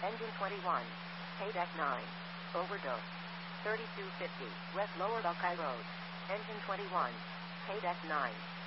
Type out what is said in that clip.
Engine 21. Paydeck 9. Overdose. 3250 West Lower Buckeye Road. Engine 21. Paydeck 9.